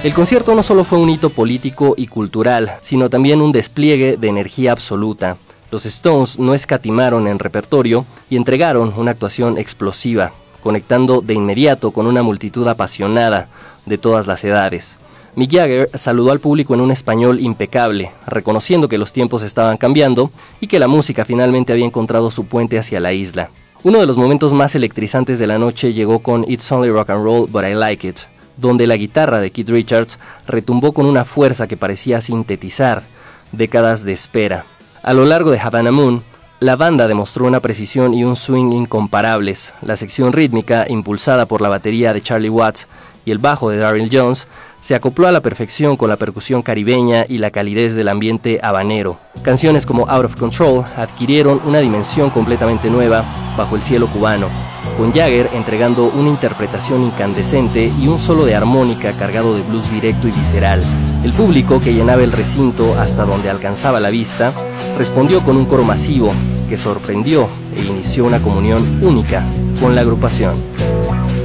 El concierto no solo fue un hito político y cultural, sino también un despliegue de energía absoluta. Los Stones no escatimaron en repertorio y entregaron una actuación explosiva, conectando de inmediato con una multitud apasionada de todas las edades. Mick Jagger saludó al público en un español impecable, reconociendo que los tiempos estaban cambiando y que la música finalmente había encontrado su puente hacia la isla. Uno de los momentos más electrizantes de la noche llegó con It's Only Rock and Roll, But I Like It, donde la guitarra de Keith Richards retumbó con una fuerza que parecía sintetizar décadas de espera. A lo largo de Havana Moon, la banda demostró una precisión y un swing incomparables. La sección rítmica, impulsada por la batería de Charlie Watts y el bajo de Darryl Jones, se acopló a la perfección con la percusión caribeña y la calidez del ambiente habanero. Canciones como Out of Control adquirieron una dimensión completamente nueva bajo el cielo cubano, con Jagger entregando una interpretación incandescente y un solo de armónica cargado de blues directo y visceral. El público, que llenaba el recinto hasta donde alcanzaba la vista, respondió con un coro masivo que sorprendió e inició una comunión única con la agrupación.